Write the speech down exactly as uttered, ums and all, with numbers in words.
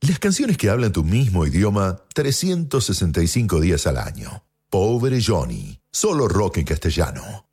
Las canciones que hablan tu mismo idioma trescientos sesenta y cinco días al año. Pobre Johnny, solo rock en castellano.